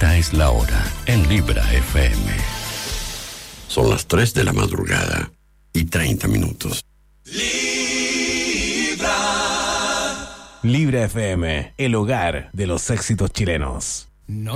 Esta es la hora en Libra FM. Son las 3 de la madrugada y 30 minutos. Libra FM, el hogar de los éxitos chilenos.